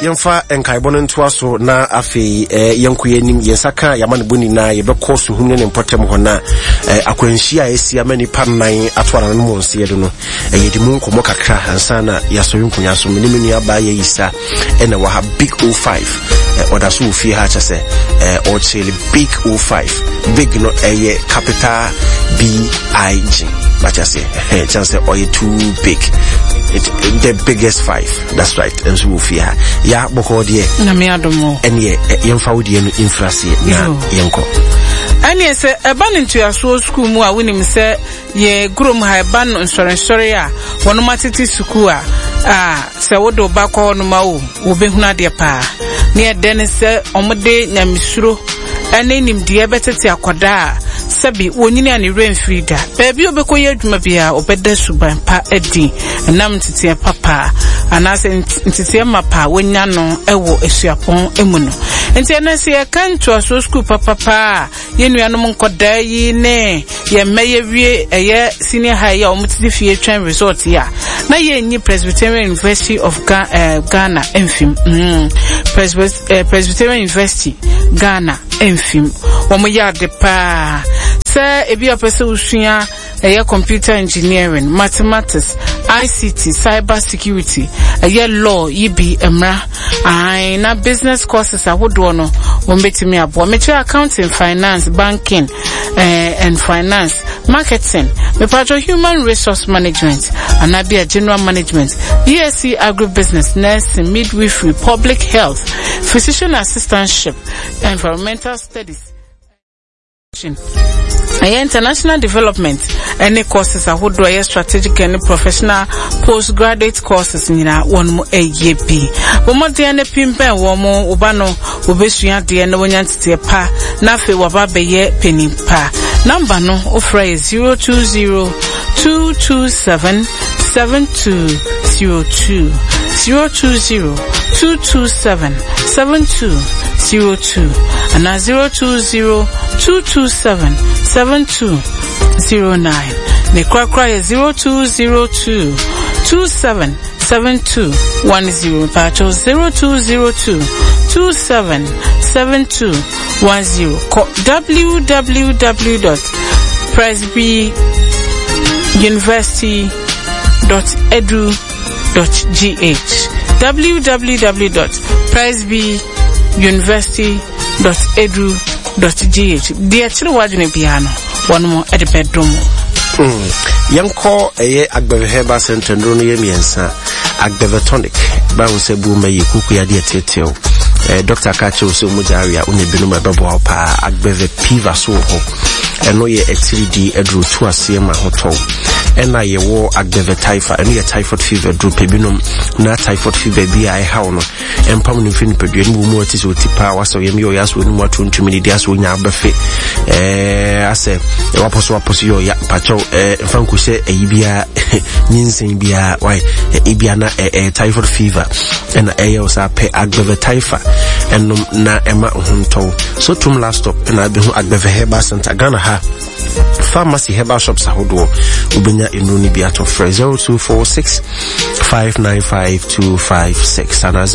yemfa enkaibon nto aso na afei yenkoye nim yensaka yamane boni na yebekɔ so hunu ne mpotem ho na akwanhyi a esi amani pannan atwara no mo nse yedo no yedi mu nkomo kakra ansa na yasoyi nkunya so menimenu aba ye isa ena wa ha big 05 oda so fi ha chese o chele big 05 big no capital BIG but I say chance or too big. The biggest 5. That's right. And so fear. Ya boko die. Na me adomo. Ene yemfa wodi enu infrase na yenko. Ani se eba ntu aso school mu a wonim se ye grom ha eba no nsore a wono matete school a se wodo ba ko no ma wo behunu ade pa. Ne eden se omode nyamesuro ene nim de betete akoda sabi wonyini ani renfrida baby obekoye adwuma bia obeda suban pa edi enam tete papa anase ntete mapa wonya no ewo esuapon emu no enti enase ye kanto aso school papa yenuanom nkoda yi ne ye meye wie eye senior high ya omutiti fie twan resort ya na ye nyi Presbyterian University of Ghana enfim Presbyterian University Ghana enfim womo yade pa se ebi opese usua computer engineering, mathematics, ICT, cyber security, law, yibi emra. Na business courses awodono wombetimi abo. Meche accounting, finance, banking, and finance, marketing, mepacho human resource management, anabia general management, BSc agribusiness, nursing, midwifery, public health, physician assistantship, environmental studies. International development any courses are strategic and professional postgraduate courses nyina wonmo AJP bomode ane pimpe womo ubano obesua de na wonyantete pa na fe waba beye penimpa number no ofra 02022277202 02022277202 and 02022277209 ne kwakwa 0202277210 pacho 0202277210 www.presbyuniversity.edu.gh www.presbyuniversity.edu.gh the actual wadune piano one more at the bedroom. Yanko Agbeve Herbal Center no ye miensa Agbeve tonic ba wo se bu mayi kuku ya de teteo Dr. Kacho so mujaria une binu mababo pa Agbeve piva so ho eno ye 3D edru to asema hoto ena ye wo Agbeve typhoid eno ye typhoid fever dru pebinum na typhoid fever bi ai ha no empam no fini pedue no mu ati so tipa waso ye mi o yaso no mu atuntu mi dia so nya abafe ase waposo yo ya pacho mfanku se eyibia nyinsen bia why ebia na typhoid fever ena eyo sa pe Agbeve typhoid enum na ema hunto so tum last stop na be hu Agbeve Herbal Center Ghana ha pharmacy herbal shops ahodo ubenya enuni bi ato 0246595256 and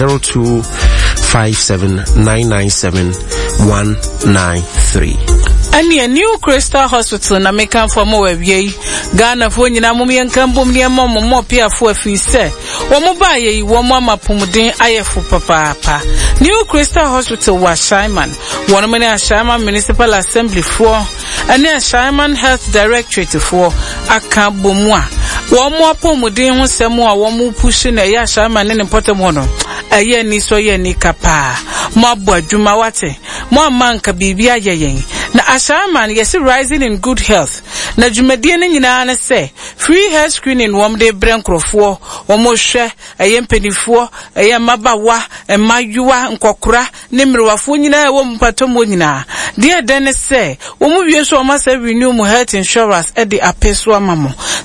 0257997193. Any a new Crystal Hospital na mekan for mo we Ghana for nyina mum yenkan bom ne mo pia for afi se wo mo ba ye wo mo amapomuden ayefu papa New Crystal Hospital was Shaiman one man Shaiman Municipal Assembly for and Shaiman Health Directorate for akabomwa wo mo apomuden ho semo a wo mo push na ya Shaiman ne potemono aye ni so ye ni kapa mo abadwuma wate mo amanka bibia yeyen na Ashaiman yes rising in good health na dwumadie ne nyina na say free hair screening wom de brenkrofo womo hwe ayempenifo ayemabawa emayuwa nkokora ne mrewafo nyina wo mpatomo nyina de den say womo wie so ma say renew mo health insurance e de apeso amamo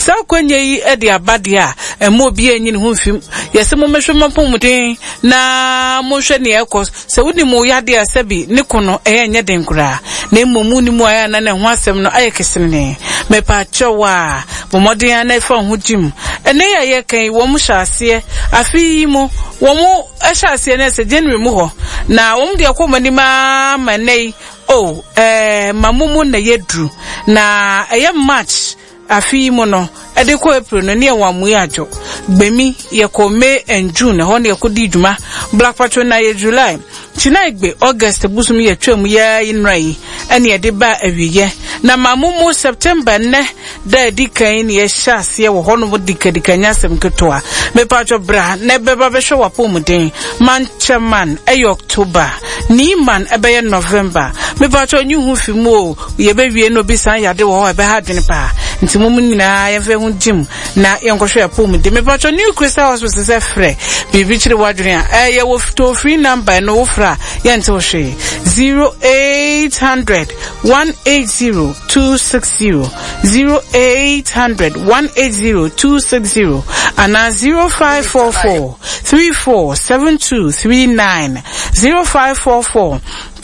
sa kwenye yi edi abade a emo bi enyi ne ho mfim yese mo mehwe mapomuden na mo hwe ne ekọ se wudi mo yade asabi ne kono enye den kura na emomu ni mo aya na ne ho asem no ayekesene me pa chowa bomodin na fa ho jim ene ye kan wo mo hyase afi mo wo mo hyase na se January mu ho na wo de akọ mani ma manei mamumu na yedru na March afi mo no ede ko April no ne wamu yajo gbemi ye ko May and June ho ne ko di djuma Black Patron na ye July china igbe August busum ye twam ye inrai ene ye de ba awiye na mamumu September ne da di kan ne ye hyase wo ho no dikadikanya sem ketoa me patro bra ne beba be hwe wapomuden manchaman October ni man ebe November me patro nyu hu fimu ye be wie no bisan yade wo ebe ha dwene pa nti mumu nyina ye fe hu jim na ye nkohwe apomuden me patro New Crystal Hospital se frɛ bibi chire wadwene a ye wo to free number no wo fra ye nti wo hwe 0800 180 260 0800 180 260 and 0544 347239 0544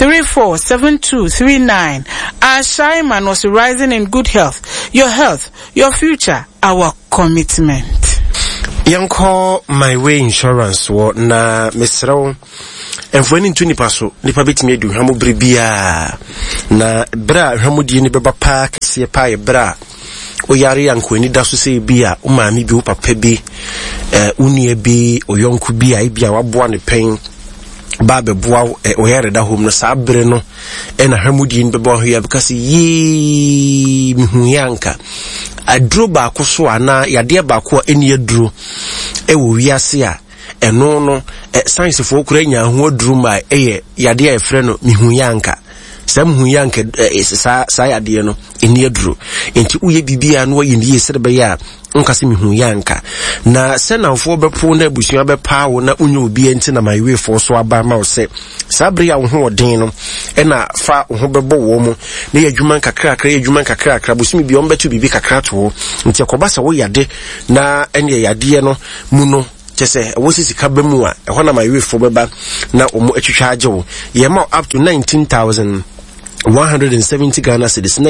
347239. Our Shaiman was rising in good health. Your health, your future, our commitment. Yanko My Way Insurance wo na mesrew enfoni ntuni paso nipa betimi edu hamo bribia na bra hamo die ni beba pa kase pa ye bra o yare yanko ni daso se bia o maami bi o papa bi unu bi o yonku bi ai bia waboa ne pen ba be boa o yare da home no sabre no na hamudi ni beba ho ya because yi mihu yanka adro ba ko so ana yade ba ko eni adro wo wiase a eno no science fo kura nya ho adro ma yade a efre no mihu yanka sam hu yanka sa yade no eni adro enti uye bibia no ye ni yesere be ya nkase mihu yanka na senanfo bepo na abusua bepa wo na unyo obi enti na My Way fo so aba ma wo se sabre ya wo ho odin no na fa wo ho bebo wo mu na yadwuma kakra yadwuma kakra busumi bi ombetu bibi kakra to nti akobasa wo yade na ene yade no mu no chese wo sisi kabemu a ho na My Way fo beba na omo atwitwa ajewo ye ma up to 19,170 Ghana cedis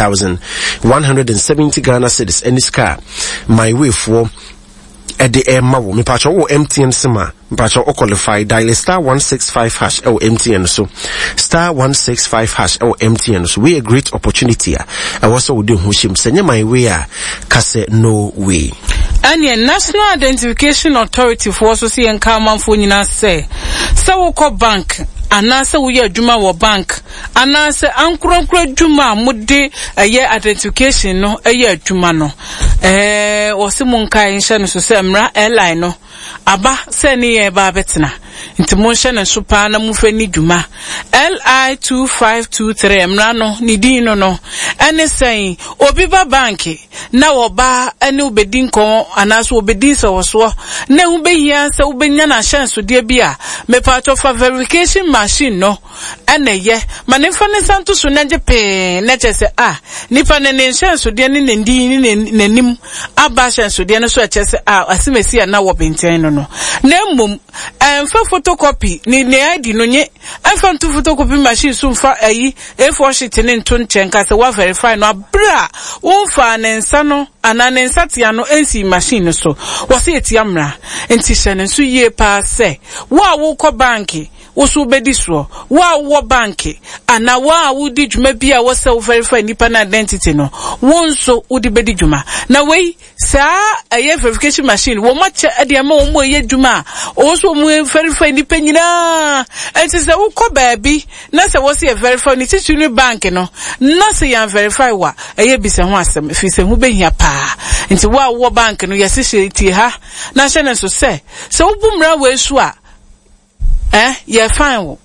19,170 Ghana cedis any scar My Way for at the air mawo me pacho wo MTN sima pacho o qualify dial star 165 hash o MTN so star 165 hash o MTN so we a great opportunity I also would do hushim senye My Way a kase no way. And the National Identification Authority for Associate and Common for Nina say Sawoko Bank anase wo ye adwuma wo bank anase ankronkro adwuma mode ye identification no ye adwuma no wo se munkai nhye no so se mra airline no aba se ne ye ba betena nti mo nhye ne so pa na mu fani dwuma LI 2523 mra no ni din no ene sen obi ba bank na wo ba ene obedin ko anase obedin se wo so na hu be hia se obenya na chance de bia me part of verification machine no ene ye manimfa ne santo so na jepe na chese nipa ne chance de ne ndi ni nanim aba chance de ne so chese asimesi na wo benten no na mum enfa photocopy ni ID no nye enfa ntu photocopy machine so mfa A4 sheet ne nto nchenka se wa verify no abra wonfa ne nsa no anane nsa tia no ensi machine so wo se etia mra enti hye so yie pa se wo ko banki wo so bedi so wo banki ana wo di dwuma bia wo se verify nipa na identity no won so wo di bedi dwuma na wei sa verification machine wo ma che de ma wo mo ye dwuma wo so mo verify nipa nyina enti se wo ko baabi na se wo se verify ni tituni bank no na se yan verify wa bisa ho asem fi se hu behia pa nti wo bank no yesihye ti ha na hye ne so se wo bumra we su a ye fine wo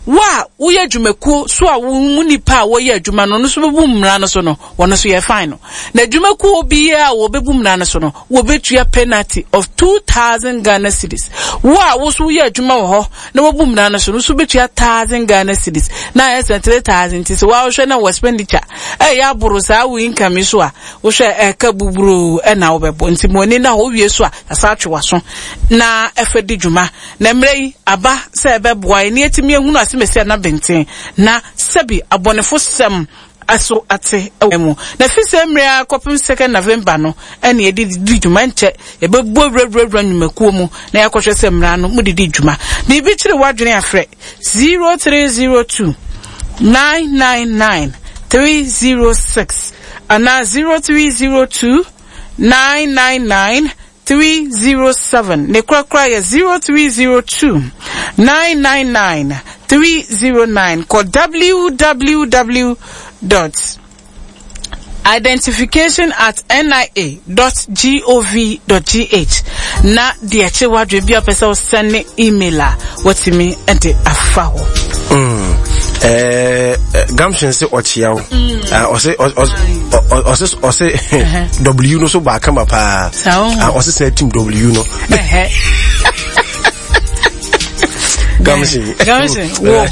wa wo ye dwumakuo so a wo nipa wo ye adwuma no so bebu mmra no so no wono so ye fine no na dwumakuo bi a wo bebu mmra no so no wo betua penalty of 2000 Ghana cedis wo a wo so ye adwuma wo ho na wo bu mmra no so betua 1000 Ghana cedis na yes 3000 tis wa wo hwe na expenditure ya buru sa wo income so a wo hwe ka buburu na wo bebo nti moni na wo wie so a asa atwe so na efedi dwuma na mrei aba se ebeboa ni etimi ehunu asemese na benten na sebi abonefo sem aso ate emu na fise mre akopim 2 November no ene edi dwuma nche ebebu brabra nyumakuo mu na yakohwe se mra no mu didi dwuma na ibi kire wadwene afre 0302 999 306 ana 0302 999 307 ne kwakwa ya 0302 999 309 call www.identification@nia.gov.gh na de ache wadwe bia pesa send email whatimi ente afawo Gamshin say ochiao ose W no so ba kama pa ose say team W no Gamshin wo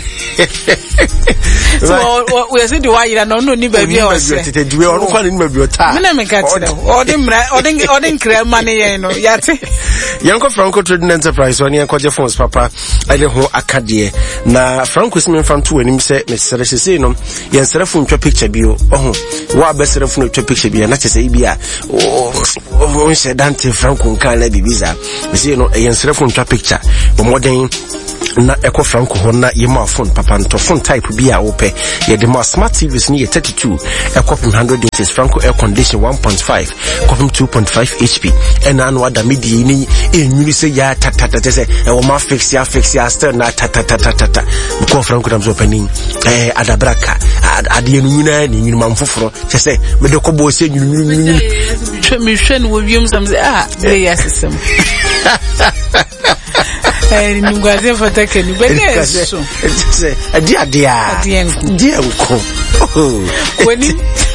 so we say the why no ni baby o say the way on kwa ni baby o ta me na me ka tire odin kra mane yen no yate yanko Franco Trading Enterprise wani yanko phones papa ale ho akade na Franco simi mfanto anim se mesere sese no yen serefo ntwa picture bio oho wa be serefo ntwa picture bio na chese bia o se dante Franco nkan na bibiza mese no yen serefo ntwa picture bo modern na eko Franco ho na yema phone papa nto phone type bi a ope ye de ma smart TVs ni 32 eko 100 inches Franco air condition 1.5 kopim 2.5 HP and anu ada midi ni enwuni se ya tatata se e wo ma fix ya still na tatata ko Franco dam so panin adabraka ade enwuni na ni nyunu mamfoforo che se me de ko bo se nyunu me hwen wo wiem sam they assistem Nungaze fatake ni bene so dia nko weni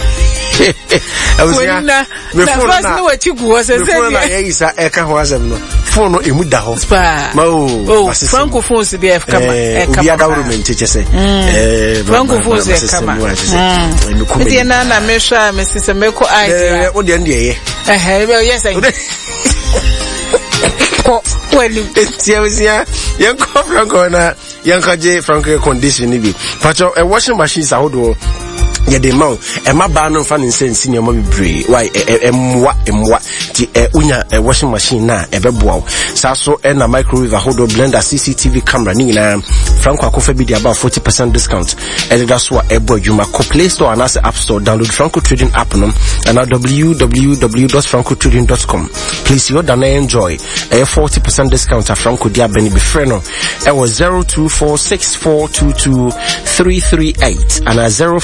na first no wachigu was say ya isa eka ho azem no phone no emu da ho ma Franco phones dey kama bi adawrement che se Franco phones dey kama eti na mesha mesise meko idea o de ndeye yes I when it's yanko Franco na yanko je Franco condition ni bi pacho washing machines ahodo ye de ma e ma ba no fa nsensi ne ma bibre why emwa ti unya washing machine na e beboa sa so na microwave ahodo blender CCTV camera ni na Franco akofa bi di about 40% discount and that's what ebo adwuma ko Play Store and as App Store download Franco Trading app no and www.francotrading.com please you dan enjoy a 40% discount at Franco dia beni be freno e was 0246422338 and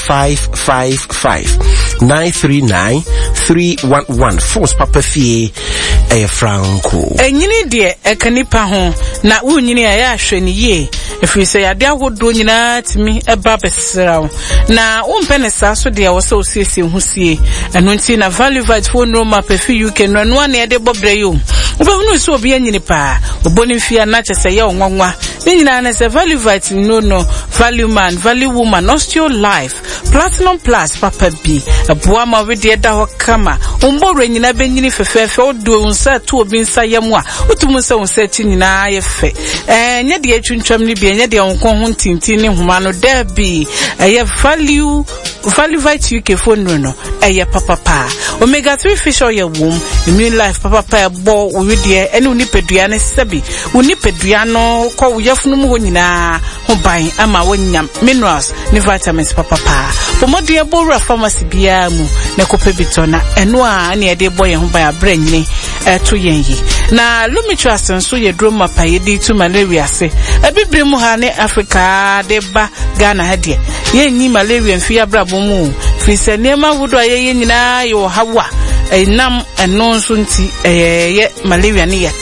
0555939311 force papa fie Franco enyini de ekanipa ho na wunyini ya ahwe ni ye efiri se yade agodo nyina timi eba besrawo na wompene sa so de wo se osiesie husie eno nti na value vite phone no map fi UK no no na yade bobre yo obehunu so obi anyini pa oboni fia na chese ye onwanwa nyina na se value vite no value man value woman osteo life platinum plus papa b aboa ma we de da ho kama omboro nyina benyini fefefe odo unsa to obi nsa yam a utum nsa unsa ti nyina ye fe nya de atwuntwam ni bi nya de onkon ho tintin ni homa no da bi ye value vite UK phone no ye papa omega 3 fish oil wom immune life papa bo we de ene unipedua ne sabi unipedua no ko uyafunu mu ho nyina ho ban ama wonyam minerals ne vitamins papa pomodi ebora pharmacy bia mu na kope bitona eno a na ye boye ho ban abranyini to yenyi na lumitrust nso ye droma pa ye di to malaria se ebibire mu ha ne Africa de ba Ghana ha de ye nyi malaria mfi abrabo mu fi se nema wodo ye nyina yo hawa enam eno nso nti ye malaria ne yete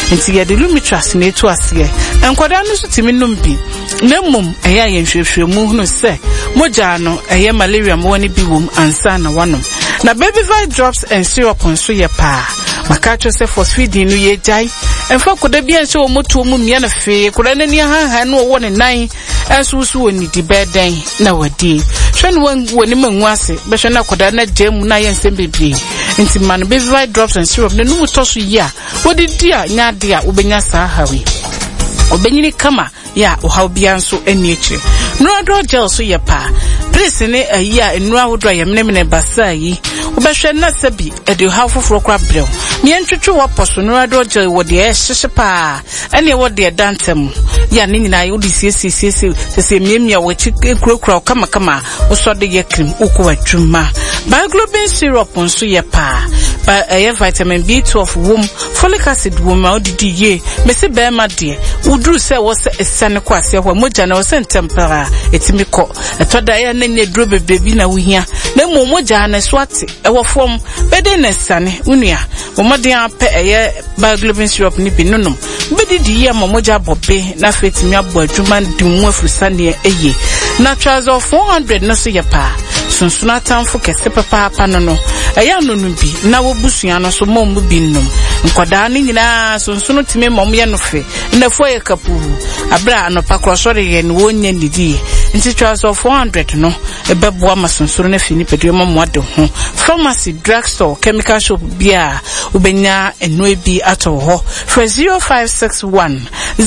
nti ye de lumitras na etu ase enkwada no so timi num bi na mum eya ye nhwehwemu hunu se moja no eye malaria mo wani bi wom ansa na wanom na baby vibe drops and syrup nso ye pa makacho se phosphidine no ye jai enfa koda bia se o moto mu mia na fe koda na ni ha no wo ne nan ensusu woni di beden na wadi hwen woni manwu ase be hwe na koda na jam na ye nsem bebre nti man baby vibe drops and syrup na numu toso ya wodi dia nya dia obenya sa hawe obenyini kama ya ohaw bia nso ani echi no gel so ye pa please ne ayi enura wodro yemne basa yi obehwe na sabi e de haw foforo kra brew me entwetwe waposo no gel wo de hyehye pa ene wo de dantem ya ne nyina yi odi sese miemia wo chi kurokura kama wo so de ye cream ukwa dwuma Bioglobin syrup nso ye pa ba vitamin B12 wom folic acid wom ma odidi ye mesi be ma de udru se wo se esane kwase ho moja na wo se ntempera etimi ko etoda ya na ne dro bebebi na wohia na moja na swati e wo fom bede na sane unua wo modin ape Bioglobin syrup ni bi nunum bedidi ye moja bobe na fetimi abo adwuma dimu afusane eye na trouser of 400 no so ye pa sunsuna tamfo kese papa no eya nonu bi na wo busua no so mom bi nnum nkoda ni nyina sunsuno time mom ye no fe na fo ye kapu abra anopa krosore ye no wonya nidi nti trouser 400 no ebebo ama sunsuno na fini pedwe mom ade ho pharmacy drugstore chemical shop bia ubenya eno bi ato ho for 0561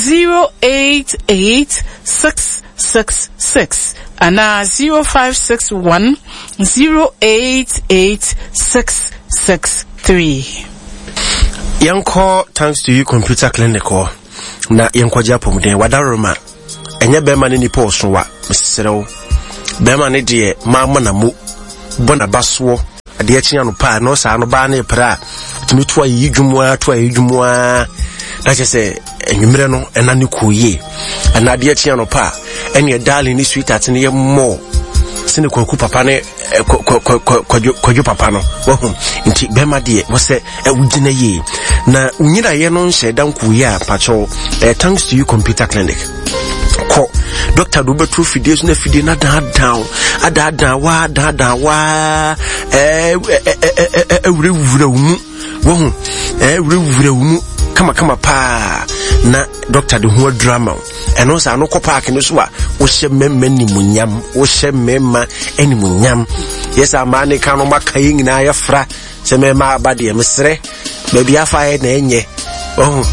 088666 ana 0561 088663 Yanko, thanks to you computer clinic na yanko japomden wadaroma enye be mane ni poso wa mesrew be mane de mama na mu bona baso ade akya no pa no sa no ba na pra tumi to ayi dwumwa na chese enwumre no enane koye ana ade akya no pa ene darling ni sweetheart ne ye mo sine kwaku papa ne kwajo papa no wo nti be ma de wo se ewugina ye na unyira ye no nhye danku ye apacho thanks to you computer clinic ko Dr. Dube true fideos na fide na down wa wura umu wo wura umu kama pa na Dr. de ho drama eno sa no ko park no so a wo hye memma ni munyam wo hye memma eni munyam yes amane kan no maka yina ya fra se memma abade ya mesre ba bia fa na enye oh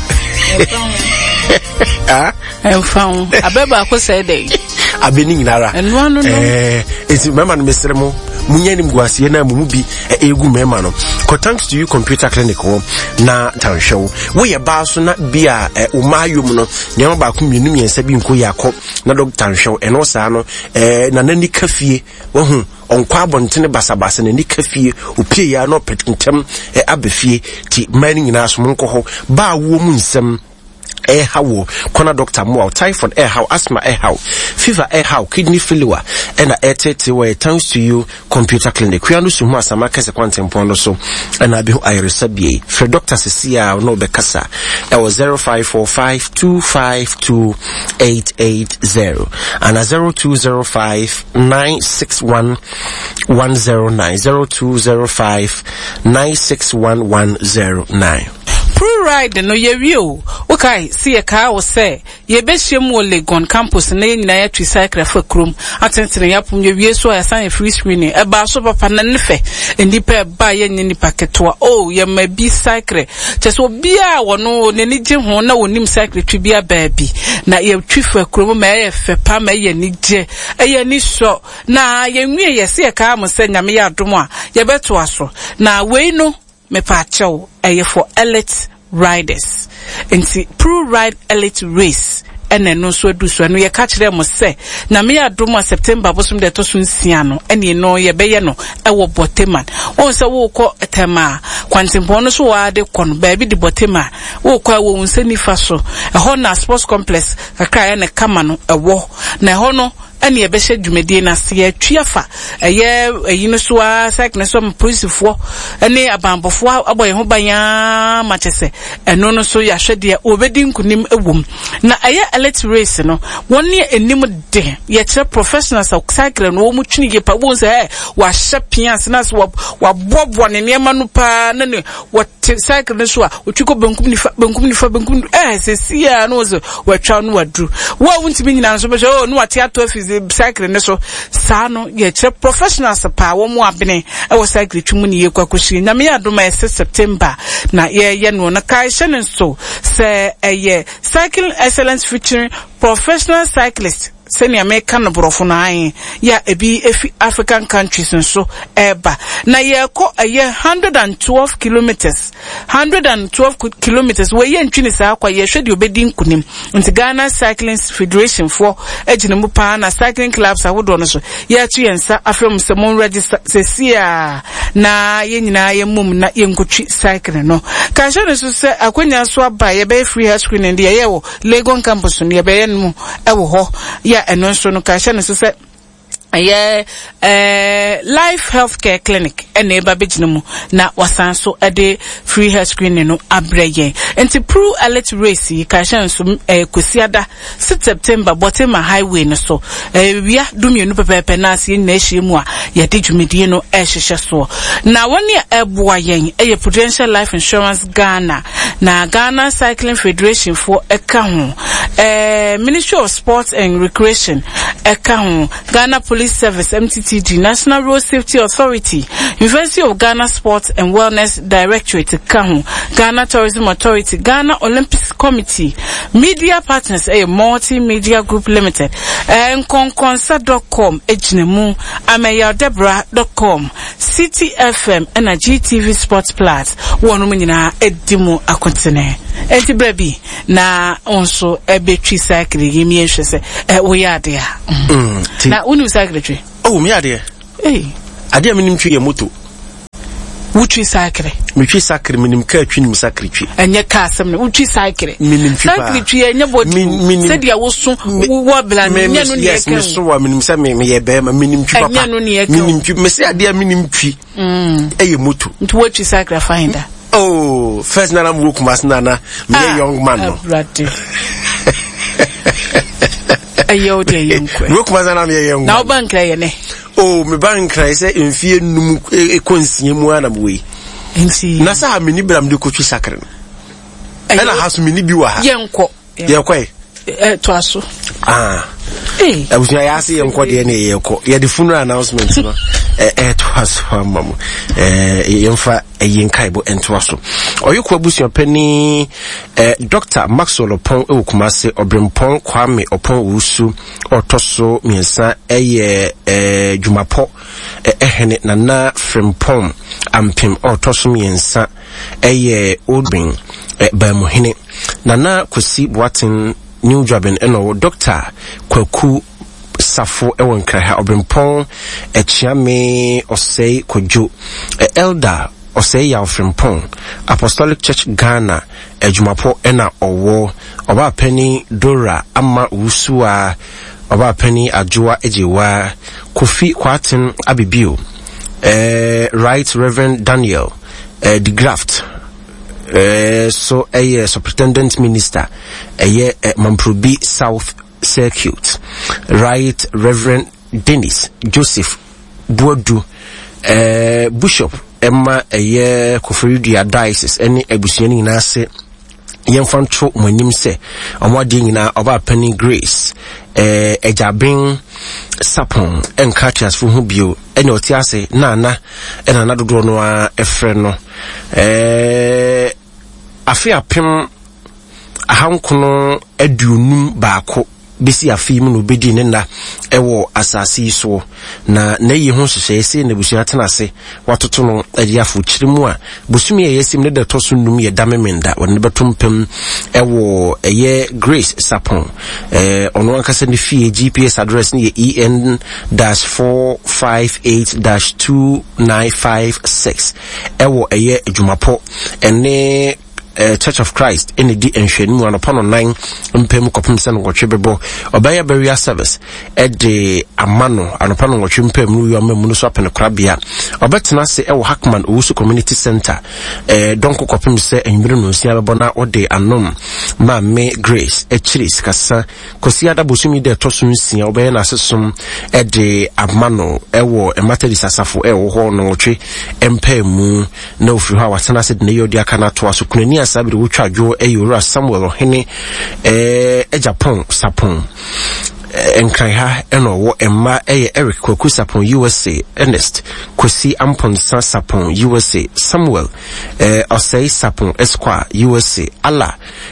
ah found abeba ko say dey abeni nyinara eno no esi memma no mesre mo munyani mguasie na mu bi egu memma no ko thanks to you computer clinic ho na tanhwew wo ye ba so na bia umayum no ne ba ku mienu miensa bi nko yakọ na doctor tanhwew eno sa no na nani kafie wo hu onkwa abontene basabasa na ni kafie opie ya no petintem abefie ti mani nyina so monko ho ba wo mu nsem how corner doctor mo typhoid how asthma how fever how kidney failure and tete where thanks to you computer clinic we anu suhu asama kase kwantempo no so and abi ayresabe for doctor Cecilia no be kasa that was 0545252880 and 0205961109 0205961109 Pride no ye view. Okay, see a car was say, ye besham wo Legon campus na nyina ya tricycle for krom. Atentene ya pum ye wie so ya san free screening. E ba so papa na nefe. Ndipa ba ye nyini paketoa. Oh, ye ma bi cycle. Just obi a wono ne ni gye ho na wonim cycle twi bia baabi. Na ye twi for krom ma ye fe pa ma ye ni gye. E ye ni so. Na ye nwie ye see a car mo say nyame ya adom a ye beto aso. Na we no me pa chew for elite riders nti pro ride elite race ene no so adu so no ye ka kire mo se na me adom September bosom de to so nsia no ene no ye beye no ewo Boteman won se wo ko tema kwantempo no so wa de kon ba bi de Boteman wo ko wo nsa nifa so e ho na sports complex kakra ye ne kama no ewo na ho no ene ye be hye dwumedie na se ye tuafa eye eyino so a cycle so policefoɔ ene abambofoɔ aboye ho banya ma chese eno no so ya hwede obedi nkunim ewom na eye elite race no wonne enim de ye kire professionals of cycle no mu twini ye pa wo se wa hye pians na so wa bobo ne nema no pa na ne what cycle no so a otwiko benkum nifa se sia no so wa twa no wadru wo wuntimi nyina so be so no ate ato afizi cycle no so sa no ye kire professionals pa wo mu abene e wo cycle twum ne ye kwakoshi na me adoma 6 September na ye no na kai hye so se eye cycle excellence featuring professional cyclists senior American brofo na an ya ebi efi African countries nso eba na ye ko 112 kilometers we ye ntwini sa akwa ye hwede obedi nkunim nti Ghana Cycling Federation for eginemu pa na cycling clubs awodo no so ye atu yensa afrem se mon register sesia na ye nyina ye mum na ye nkotwi cycling no ka hye no so se akwanya so aba ye be free health screening de ye wo Legon campus no ye be ye no ewo ho eno so no ka hye no so se life healthcare clinic ene ba beginemu na wasanso ede free health screening no abreye enti pro elite race ka hye so kosiada 6 September Botema highway no so wia dumienu pepepe na ase na ehye mu a ye de dwumedie no ehye so na woni eboa yen Prudential Life Insurance Ghana na Ghana Cycling Federation for eka ho Ministry of Sports and Recreation eka ho Ghana Police Service MTTD, National Road Safety Authority, University of Ghana Sports and Wellness Directorate Kahu, Ghana Tourism Authority, Ghana Olympics Committee, media partners a multimedia group limited, and conconsa.com, ejnemu, ameyaldebra.com, City FM and a GTV Sports Plus, one woman edimu akontene. Enti brebi na onso ebetwi cycle yemi ehwese we yade na unu cycle oh me ade ade minim twi ye moto wutwi cycle metwi cycle minim ka twi nim cycle twi enye ka asem na wutwi cycle minim twi cycle twi enye body se dia woso wo bla nya no ne yes me so wa minim se me ye be ma minim twi papa minim twi me se ade minim twi eye moto nti wutwi cycle finder. Oh, first nana mwoku masnana me young man no. Ayo de yonkwe. Mwoku masnana me young man. Na obankra ye ne. Oh, me bankra se mfie num ekonsie mu ana mwe. Nti. Na sa me ni bram de kotwi sakre. Ena hasu me ni bi wa ha. Yenko. Yekwe. To aso. Abusunya ya se yenko de ne yeko. Ye the funeral announcement no. To aso mamu. Yemfa yenkaibo ento aso. Oyekwa abusunya pani Dr. Maxwell Opon Ewukumase Obrempon Kwame Opon Wusu otoso miensa Jumapo ehene nana Frempom ampem otoso miensa Odbin Bamuhine nana Kwesi Boatin New Jobin eno Dr. Kwaku Safo Ewonkra Obrempon Echiame Osei Kojo Elder Osei ya Frempon Apostolic Church Ghana Jumapo ena owo oba penny Dora ama usua oba penny ajua ejewa Kofi Kwatin Abibio Right Reverend Daniel de Graft so Superintendent Minister Mamprobi South Circuit Right Reverend Dennis Joseph Bodu Bishop Emma Koforidua Diocese any ebusiani na se yemfanto monim se omwade nyina oba Penny Grace ejabin sapon enka for hu bio ene otiase na dodo no a efre no afi apem ahankono aduonum baako besi afi mu no bedi ne na ewo asase so na yi ho hyehyɛ se na busua tenase watoto no adiafo kyirimu a busumi yesim ne dato so num ye damemenda wonne betompem ewo Grace Sapon ono ankasa ne fie GPS address ne EN-458-2956 ewo Jumapo ene Church of Christ in the enhwenu anopono 9 mpem kopem se no wotwe bebo obaya burial service de amano anopono wotwe mpem nu yo mamu no so apene krabia obetena se e wo Hackman Owusu Community Center donko kopem se enwere no nsia bebo na ode anom ma me Grace Chiris kasa kosi ada bosumi de toso nsia obaya na asesom de amano ewo Methodist asafo ewo ho no wotwe mpemu na ofiri ha watena se de yodi aka na to aso kunani asabire wotwa adwo eyura Samuel Ohene Japan Sapon enkran ha eno wo emma Eric Kwaku Sapon USA Ernest Kwesi Ampon Sapon USA Samuel Osei Sapon Esquire USA Ala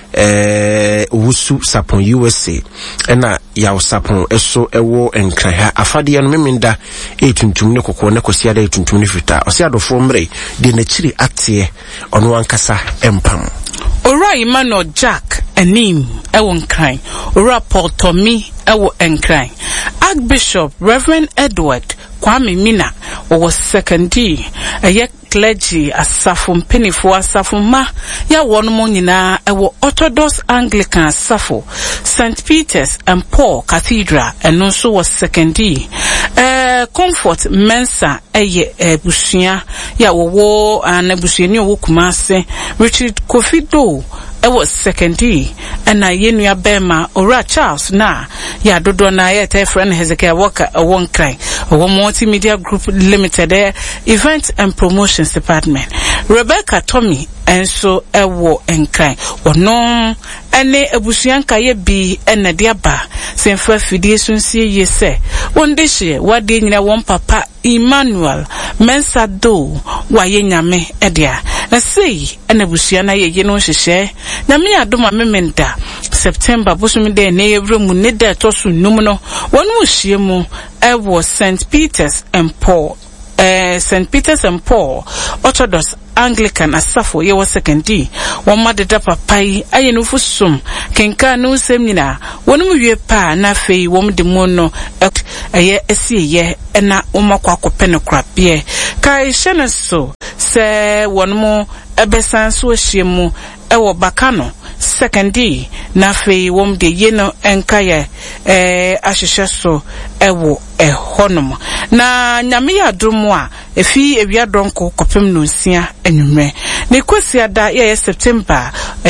Owusu Sapon USA ena yaw Sapon eso ewo enkran ha afade no meminda etuntum ne kokko ne kosi ada etuntum ne fita osi adofo mre de na chiri atie ono ankasa empam Ora Emmanuel Jack Anim ewo nkran Ora Paul Tommy ewo nkran Archbishop Reverend Edward Kwame Mina was secondary clergy asafo mpenifo asafo ma ya wono mo nyina ewo Orthodox Anglican asafo St. Peter's and Paul Cathedral and also was secondary Comfort Mensa busua ya wo anabusuani wo Kumase Richard Kofido was secondary and na yenu bema Ora Charles na ya dodo na ya friend Hezekiah Walker one cry one multimedia group limited event and promotions department Rebecca Tommy and so ewo enkran wono ene abusuanka ye bi ene de aba senfa fidie sunsie ye se wonde hye wade nyina won papa Emmanuel Mensa do wa ye nyame edea na sei ene abusuana ye no hyehye na me adoma memenda September bosumi de na yewremu ne da tosu num no wonu hye mu ewo St. Peter's and Paul St. Peter's and Paul Orthodox Anglican asafo ye was secondary one madeda papai ayenufu sum kenka no semina wonu wie pa na fei wom de mono eye esiye na umakwa akopene krapie kai sheneso se wonmo ebesan so hyiemu ewo bakano secondary na fei wom de yeno enkaye ahihye so ewo honom na nyame ya domo a efi ewia donko kopem no nsia enwumre ne kwesi ada ye September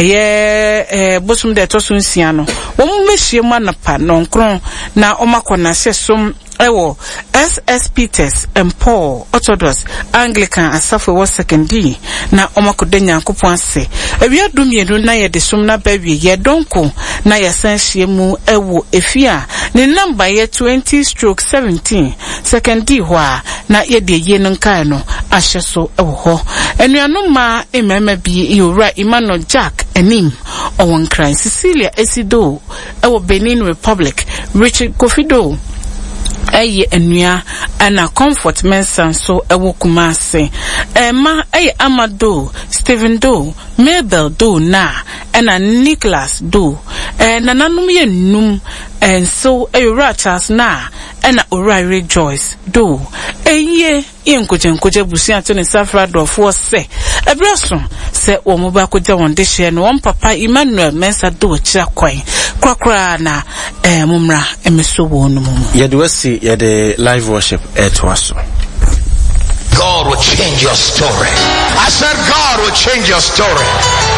bosum de to so nsia no wo mehie mu anapa no nkron na omakona sesom ewo SS Peters and Paul Orthodox Anglican asafo was secondary na omakoda nyankopon ase ewia dumienu na ye de som na bawie ye donko na ye sanhie mu ewo efia ne number ye 20/17 secondary ho a na ye de ye no nkan no ahye so ewo ho enuanu ma emema bi Ora Emmanuel Jack Anim owon kran Cecilia Esido ewo Benin Republic Richard Kofido enua ana Comfort Mensa so ewo Kumase ma Amado Stephen Do Mabel Do na ena Nicholas Do nananum ye num so Ora Charles na ena Ora Rejoice Do yenkoje busia to ne safra do fo se ebraso se wo mo ba koja won de hye no won papa Emmanuel Mensa Do kira kwan kwakra na mumra emeso wo no mum ye de wasi ye de live worship to us. God will change your story. I said God will change your story.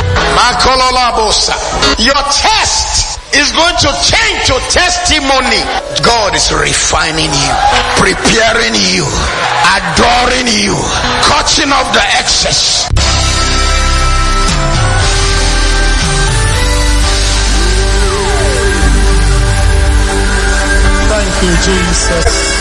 Your test is going to change to testimony. God is refining you, preparing you, adoring you, cutting off the excess. Thank you, Jesus.